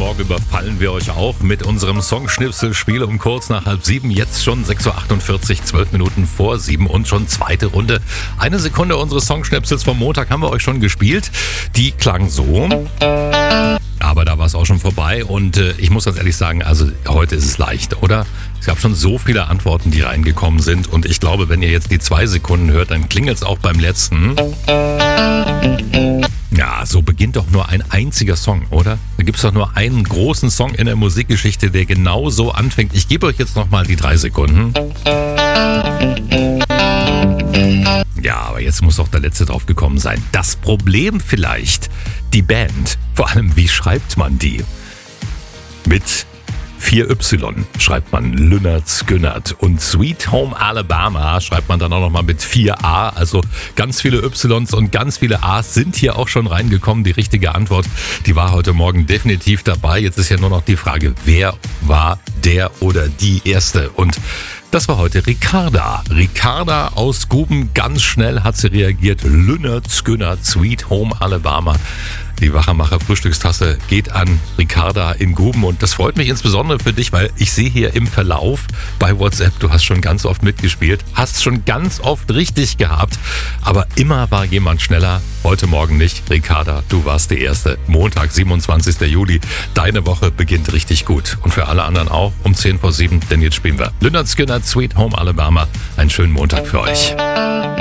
Morgen überfallen wir euch auch mit unserem Songschnipselspiel um kurz nach 6:30. Jetzt schon 6:48 Uhr, 12 Minuten vor 7 und schon zweite Runde. Eine Sekunde unseres Songschnipsels vom Montag haben wir euch schon gespielt. Die klang so. Aber da war es auch schon vorbei und ich muss ganz ehrlich sagen, also heute ist es leicht, oder? Es gab schon so viele Antworten, die reingekommen sind und ich glaube, wenn ihr jetzt die 2 Sekunden hört, dann klingelt es auch beim letzten. Ja, so beginnt doch nur ein einziger Song, oder? Da gibt es doch nur einen großen Song in der Musikgeschichte, der genau so anfängt. Ich gebe euch jetzt nochmal die 3 Sekunden. Ja, aber jetzt muss doch der letzte drauf gekommen sein. Das Problem vielleicht, die Band. Vor allem, wie schreibt man die? Mit 4Y schreibt man Lynyrd Skynyrd und Sweet Home Alabama schreibt man dann auch nochmal mit 4A. Also ganz viele Ys und ganz viele A's sind hier auch schon reingekommen. Die richtige Antwort, die war heute Morgen definitiv dabei. Jetzt ist ja nur noch die Frage, wer war der oder die Erste? Und das war heute Ricarda. Ricarda aus Guben, ganz schnell hat sie reagiert. Lynyrd Skynyrd, Sweet Home Alabama. Die Wachermacher Frühstückstasse geht an Ricarda in Guben und das freut mich insbesondere für dich, weil ich sehe hier im Verlauf bei WhatsApp, du hast schon ganz oft mitgespielt, hast schon ganz oft richtig gehabt, aber immer war jemand schneller. Heute Morgen nicht. Ricarda, du warst die Erste. Montag, 27. Juli. Deine Woche beginnt richtig gut. Und für alle anderen auch um 6:50, denn jetzt spielen wir Lynyrd Skynyrd, Sweet Home Alabama. Einen schönen Montag für euch.